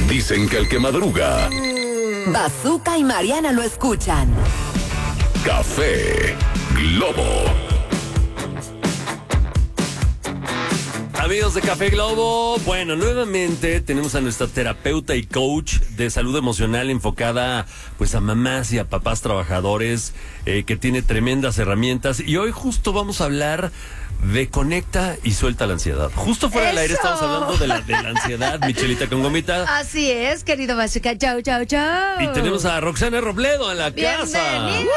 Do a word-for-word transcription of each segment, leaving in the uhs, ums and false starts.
Dicen que el que madruga... Bazooka y Mariana lo escuchan. Café Globo. Amigos de Café Globo, bueno, nuevamente tenemos a nuestra terapeuta y coach de salud emocional enfocada pues a mamás y a papás trabajadores, eh, que tiene tremendas herramientas, y hoy justo vamos a hablar de conecta y suelta la ansiedad. Justo fuera del aire estamos hablando de la, de la ansiedad, Michelita con gomita. Así es, querido Bazooka, chau, chau, chau. Y tenemos a Roxana Robledo en la casa. Bienvenida,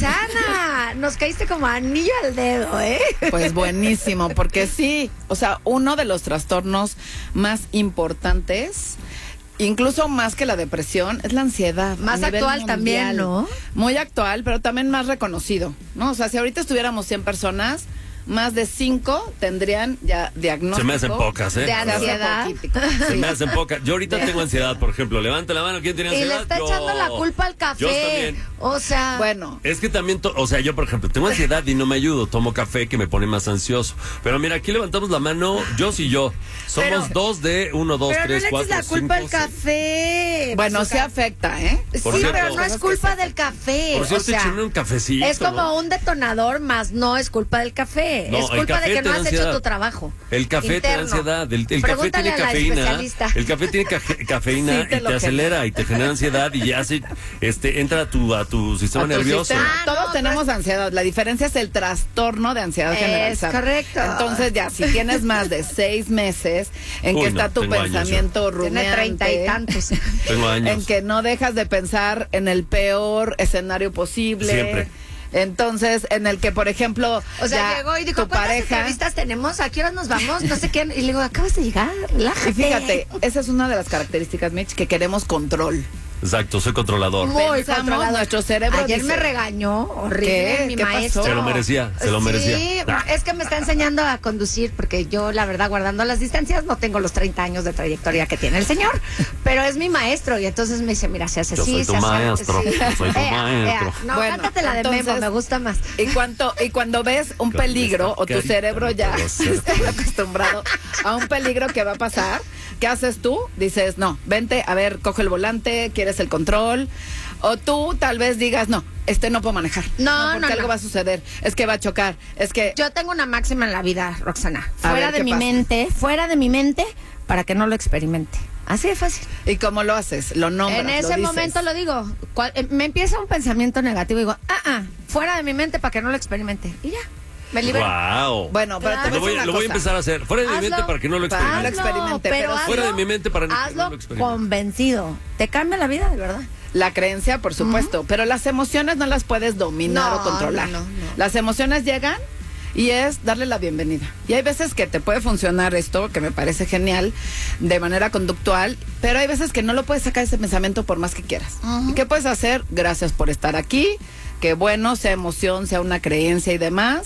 Roxana. Nos caíste como anillo al dedo, ¿eh? Pues buenísimo, porque sí, o sea, uno de los trastornos más importantes, incluso más que la depresión, es la ansiedad. Más actual también, ¿no? Muy actual, pero también más reconocido, ¿no? O sea, si ahorita estuviéramos cien personas, más de cinco tendrían ya diagnóstico. Se me hacen pocas, ¿eh? De ansiedad. Se me hacen pocas. Yo ahorita tengo ansiedad, por ejemplo. Levanta la mano, ¿quién tiene ansiedad? Y le está yo. echando la culpa al café. Yo también. O sea... Bueno. Es que también, to- o sea, yo, por ejemplo, tengo ansiedad y no me ayudo. Tomo café que me pone más ansioso. Pero mira, aquí levantamos la mano, yo y yo. Somos Pero- dos de uno, dos, Pero tres, no le cuatro, eches la culpa cinco, al café. Bueno, Bazooka. sí afecta, ¿eh? Por Sí, cierto. pero no es culpa del café. Por cierto, o sea, échame un cafecito. es como ¿no? un detonador, más no es culpa del café. No, es el culpa café de que te no da has ansiedad. hecho tu trabajo. El café interno. te da ansiedad, el, el café Pregúntale tiene a la cafeína, especialista. el café tiene caje- cafeína Sí, te y lo te acelera genera. y te genera ansiedad y ya se, este, entra a tu, a tu sistema A tu nervioso. sistema. Ah, Todos no, tenemos pero- ansiedad. La diferencia es el trastorno de ansiedad Es generalizada. correcto. Entonces, ya, si tienes más de seis meses en Uy, que no, está tu tengo años pensamiento Tiene rumiante, treinta y tantos. Tengo años. en que no dejas de pensar en el peor escenario posible. Siempre. Entonces, en el que, por ejemplo, O sea, ya llegó y dijo, tu ¿cuántas pareja... entrevistas tenemos? ¿A qué hora nos vamos? No sé qué. Y le digo, acabas de llegar, relájate. Y fíjate, esa es una de las características, Mitch, que queremos control. Exacto, soy controlador. Muy Pensamos, controlador. nuestro cerebro Ayer dice- me regañó, horrible, ¿Qué? mi ¿Qué pasó? maestro. Se lo merecía, se lo Sí, merecía. Ah. es que me está enseñando a conducir, porque yo, la verdad, guardando las distancias, no tengo los treinta años de trayectoria que tiene el señor, pero es mi maestro, y entonces me dice, mira, se hace Yo así, soy tu se hace maestro, sí. yo soy tu Ea, maestro. ea. No, Bueno, cántate la de entonces- Memo, me gusta más. Y cuando, y cuando ves un Con peligro esta o tu carita cerebro no ya puedo ser está tú. acostumbrado a un peligro que va a pasar, ¿qué haces tú? Dices, no, vente, a ver, coge el volante, quieres el control. O tú tal vez digas, no, este no puedo manejar. No, porque no, algo no. va a suceder. Es que va a chocar. Es que... Yo tengo una máxima en la vida, Roxana. A Fuera ver, de ¿qué mi pasa? mente, fuera de mi mente, para que no lo experimente. Así de fácil. ¿Y cómo lo haces? Lo nombras, En lo ese dices. momento lo digo. Cual- eh, me empieza un pensamiento negativo y digo, ah, ah, fuera de mi mente para que no lo experimente. Y ya, me libero. Wow. Bueno, pero Claro. te Lo voy voy, a lo voy a empezar a hacer. Fuera de mi Hazlo. mente para que no lo Para- experimente. Hazlo. experimente, pero fuera de mi mente para que no hazlo lo experimente. convencido. Te cambia la vida, de verdad. La creencia, por supuesto, pero las emociones no las puedes dominar No, o controlar. no, no, no. Las emociones llegan y es darle la bienvenida. Y hay veces que te puede funcionar esto, que me parece genial, de manera conductual, pero hay veces que no lo puedes sacar ese pensamiento por más que quieras. ¿Y qué puedes hacer? Gracias por estar aquí, que bueno, sea emoción, sea una creencia y demás.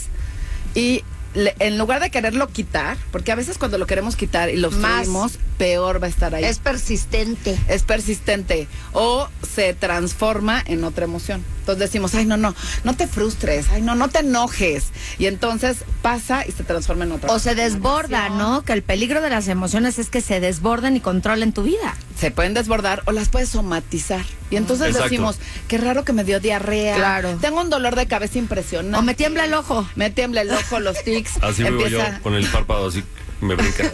Y le- en lugar de quererlo quitar, porque a veces cuando lo queremos quitar y lo Más. obstruimos, peor va a estar ahí. Es persistente. Es persistente o se transforma en otra emoción. Entonces decimos, ay, no, no, no te frustres, ay, no, no te enojes. Y entonces pasa y se transforma en otra. O se desborda, ¿no? Que el peligro de las emociones es que se desborden y controlen tu vida. Se pueden desbordar o las puedes somatizar. Y entonces Exacto. decimos, qué raro que me dio diarrea. Claro. Tengo un dolor de cabeza impresionante. O me tiembla el ojo. Me tiembla el ojo, los tics. Así vivo empieza- yo, con el párpado así, me brinca.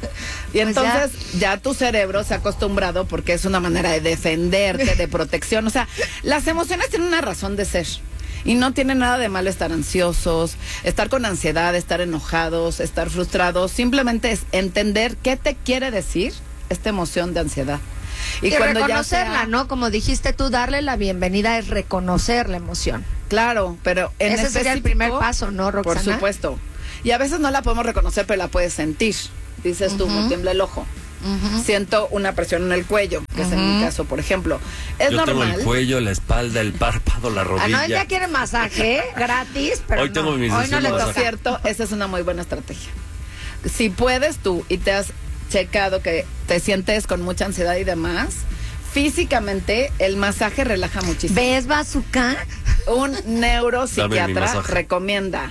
Y Pues entonces ya. tu cerebro se ha acostumbrado porque es una manera de defenderte, de protección. O sea, las emociones tienen una razón de ser. Y no tiene nada de malo estar ansiosos, estar con ansiedad, estar enojados, estar frustrados. Simplemente es entender qué te quiere decir esta emoción de ansiedad. Y, cuando ya reconocerla, sea- ¿no? Como dijiste tú, darle la bienvenida es reconocer la emoción. Claro, pero en Ese sería el específico, primer paso, ¿no, Roxana? Por supuesto. Y a veces no la podemos reconocer, pero la puedes sentir. Dices tú, me tiembla el ojo. Siento una presión en el cuello, que es en mi caso, por ejemplo. Es Yo tengo normal. el cuello, la espalda, el párpado, la Ah, no, rodilla. ella quiere masaje gratis, pero Hoy no. tengo mi Hoy no sesión le de Por toca. masaje. cierto, esa es una muy buena estrategia. Si puedes tú y te has checado que te sientes con mucha ansiedad y demás, físicamente el masaje relaja muchísimo. ¿Ves, Bazooka? Un Dame mi neuropsiquiatra masaje. recomienda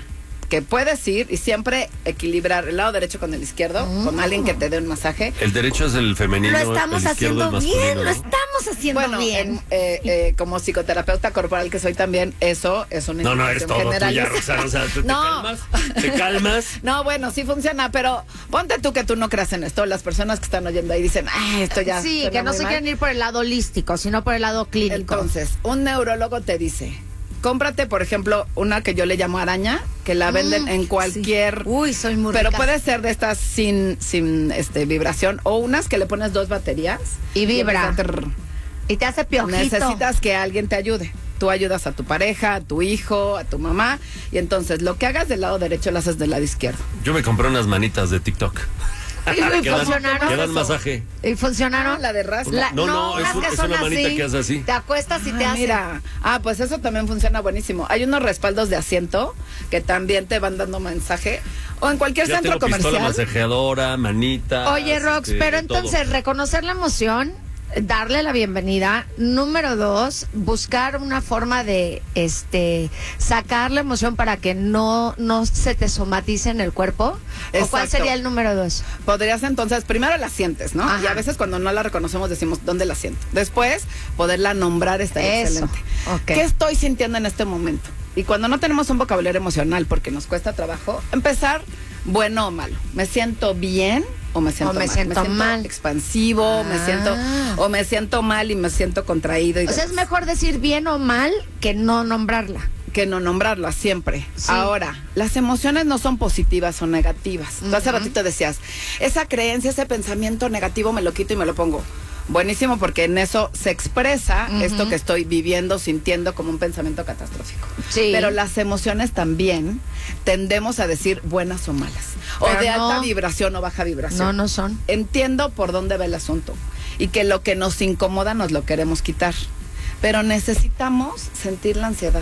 que puedes ir y siempre equilibrar el lado derecho con el izquierdo, mm. con alguien que te dé un masaje. El derecho es el femenino, lo estamos el izquierdo haciendo es masculino, bien, ¿no? lo estamos haciendo bueno, bien. En, eh, eh, como psicoterapeuta corporal que soy también, eso es una No, no, eres todo tuya, generalizada. Roxana, o sea, ¿te, No. te calmas? ¿Te calmas? No, bueno, sí funciona, pero ponte tú que tú no creas en esto. Las personas que están oyendo ahí dicen, ay, esto ya Sí, suena que no muy se mal". quieren ir por el lado holístico, sino por el lado clínico. Entonces, un neurólogo te dice, cómprate, por ejemplo, una que yo le llamo araña, que la venden Mm, en cualquier... sí. Uy, soy muy Pero rica. puede ser de estas sin, sin este, vibración, o unas que le pones dos baterías. Y vibra. empieza a trrr. Y te hace piojito. Necesitas que alguien te ayude. Tú ayudas a tu pareja, a tu hijo, a tu mamá, y entonces lo que hagas del lado derecho lo haces del lado izquierdo. Yo me compré unas manitas de TikTok. Y, y que dan, funcionaron. que dan masaje. ¿Y funcionaron? Ah, la de ras- La- No, no, es unas un- que es son una manita así, que hace así. Te acuestas y te Ah, hace. mira, ah, pues eso también funciona buenísimo. Hay unos respaldos de asiento que también te van dando mensaje, o en cualquier Ya centro tengo pistola comercial. masajeadora, manita. Oye, Rox, este, pero todo. entonces reconocer la emoción, darle la bienvenida. Número dos, buscar una forma de este sacar la emoción para que no, no se te somatice en el cuerpo. ¿O cuál Exacto. sería el número dos? Podrías entonces, primero la sientes, ¿no? Ajá. Y a veces cuando no la reconocemos decimos, ¿dónde la siento? Después, poderla nombrar está Eso, excelente. ok. ¿Qué estoy sintiendo en este momento? Y cuando no tenemos un vocabulario emocional porque nos cuesta trabajo, empezar bueno o malo. ¿Me siento bien o me siento O me mal? siento mal. expansivo, Ah. me siento o me siento mal y me siento contraído y O sea, es demás. mejor decir bien o mal que no nombrarla. Que no nombrarla siempre. Sí. Ahora, las emociones no son positivas o negativas. Tú hace Ujú. ratito decías, esa creencia, ese pensamiento negativo me lo quito y me lo pongo. Buenísimo, porque en eso se expresa Ujú. esto que estoy viviendo, sintiendo como un pensamiento catastrófico. Sí. Pero las emociones también tendemos a decir buenas o malas. O Pero de no. alta vibración o baja vibración. No, no son. Entiendo por dónde va el asunto y que lo que nos incomoda nos lo queremos quitar, pero necesitamos sentir la ansiedad.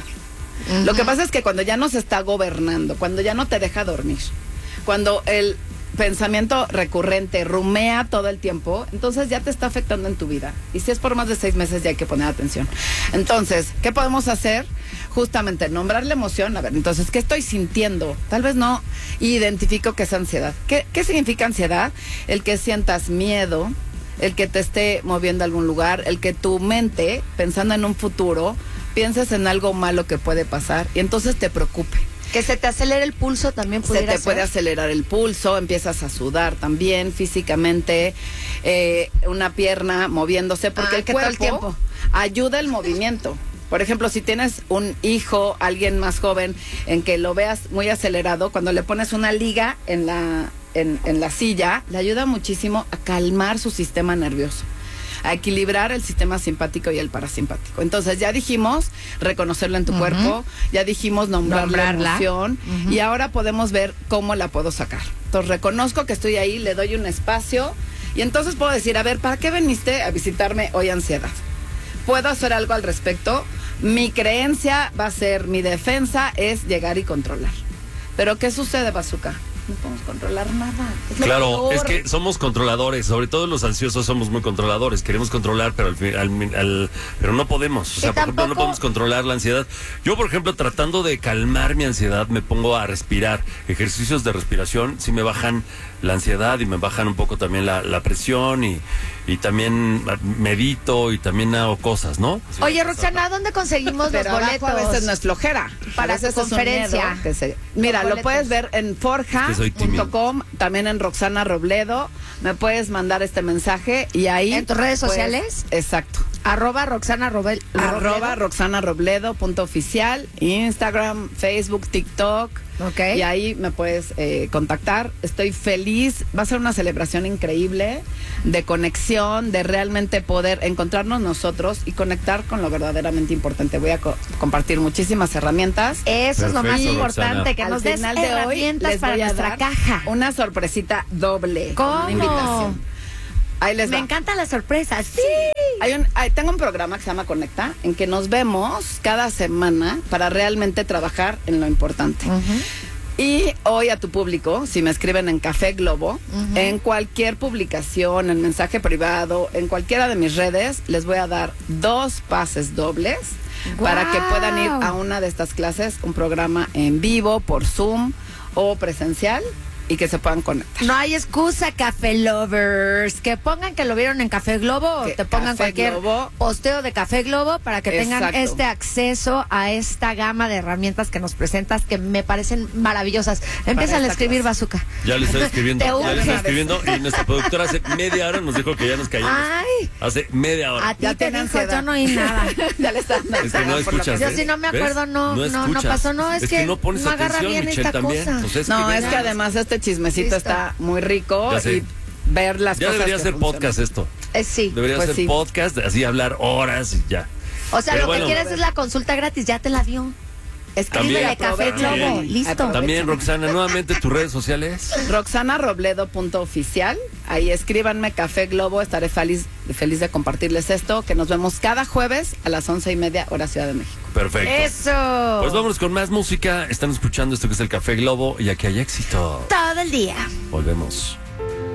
Lo que pasa es que cuando ya nos está gobernando, cuando ya no te deja dormir, cuando el pensamiento recurrente rumea todo el tiempo, entonces ya te está afectando en tu vida. Y si es por más de seis meses ya hay que poner atención. Entonces, ¿qué podemos hacer? Justamente nombrar la emoción. A ver, entonces, ¿qué estoy sintiendo? Tal vez no identifico que es ansiedad. ¿Qué, qué significa ansiedad? El que sientas miedo, el que te esté moviendo a algún lugar, el que tu mente, pensando en un futuro, pienses en algo malo que puede pasar y entonces te preocupe. Que se te acelere el pulso también Se pudiera te puede ser. acelerar el pulso, empiezas a sudar también físicamente, eh, una pierna moviéndose, porque Ah, el que todo cuerpo el tiempo. ayuda el movimiento. Por ejemplo, si tienes un hijo, alguien más joven, en que lo veas muy acelerado, cuando le pones una liga en la, en, en la silla, le ayuda muchísimo a calmar su sistema nervioso, a equilibrar el sistema simpático y el parasimpático. Entonces, ya dijimos reconocerlo en tu Ujú. cuerpo, ya dijimos nombrar Nombrarla. la emoción, Ujú. y ahora podemos ver cómo la puedo sacar. Entonces, reconozco que estoy ahí, le doy un espacio, y entonces puedo decir, a ver, ¿para qué veniste a visitarme hoy, ansiedad? ¿Puedo hacer algo al respecto? Mi creencia va a ser, mi defensa es llegar y controlar. Pero ¿qué sucede, Bazooka? No podemos controlar nada. Es lo Claro, peor. es que somos controladores, sobre todo los ansiosos somos muy controladores, queremos controlar, pero al, fin- al- al- pero no podemos, o sea, Y por ejemplo, no tampoco- podemos controlar la ansiedad. Yo, por ejemplo, tratando de calmar mi ansiedad, me pongo a respirar, ejercicios de respiración, sí me bajan la ansiedad y me bajan un poco también la, la presión y, y también medito y también hago cosas, ¿no? Oye, Roxana, ¿dónde conseguimos Pero los abajo boletos? a veces no es flojera. Para A veces tu es un conferencia. miedo que se- Mira, Los lo puedes boletos. ver en forja Es que soy tímido. punto com, también en Roxana Robledo. Me puedes mandar este mensaje y ahí... ¿En tus redes pues, sociales? Exacto. Arroba Roxana Robel. Arroba Roxana Robledo punto oficial, Instagram, Facebook, TikTok. Ok. Y ahí me puedes eh, contactar. Estoy feliz. Va a ser una celebración increíble de conexión, de realmente poder encontrarnos nosotros y conectar con lo verdaderamente importante. Voy a co- compartir muchísimas herramientas. Eso es lo más Perfecto, importante, Roxana. que Al nos des final de hoy herramientas les para voy a nuestra dar caja. una sorpresita doble. ¿Cómo? Una invitación. Ahí les Me va. encantan las sorpresas. Sí. Hay un, hay- tengo un programa que se llama Conecta, en que nos vemos cada semana para realmente trabajar en lo importante. Y hoy a tu público, si me escriben en Café Globo, uh-huh. en cualquier publicación, en mensaje privado, en cualquiera de mis redes, les voy a dar dos pases dobles wow. para que puedan ir a una de estas clases, un programa en vivo, por Zoom o presencial, y que se puedan conectar. No hay excusa, Café Lovers. Que pongan que lo vieron en Café Globo o te pongan Café cualquier Globo. posteo de Café Globo para que tengan Exacto. este acceso a esta gama de herramientas que nos presentas que me parecen maravillosas. Empieza a escribir, Bazooka. Ya le estoy escribiendo. Te ya urge. le estoy escribiendo y nuestra productora hace media hora nos dijo que ya nos callamos. Ay. Hace media hora. A ti Ya te tiene dijo, ansiedad. yo no oí nada. Ya le están dando. Es que no escuchas. Yo ¿eh? si no me ¿Ves? acuerdo, no, no, no, escuchas. pasó, no, es, es que, no pones no agarra atención, bien Michelle, esta también. cosa. Pues es No, que es que además este chismecito Listo. está muy rico Ya sé. y ver las ya cosas debería que ser funcionan. podcast esto. Eh, sí. Debería Pues ser sí. podcast, así hablar horas y ya. O sea, Pero lo bueno. que quieres es la consulta gratis, ya te la dio. Escríbele También. Café Aprovechen. Globo, listo. También, Roxana, nuevamente tus redes sociales. Roxana Robledo punto oficial. Ahí escríbanme Café Globo. Estaré feliz, feliz de compartirles esto. Que nos vemos cada jueves a las once y media, hora Ciudad de México. Perfecto. Eso. Pues vámonos con más música. Están escuchando esto que es el Café Globo y aquí hay éxito. Todo el día. Volvemos.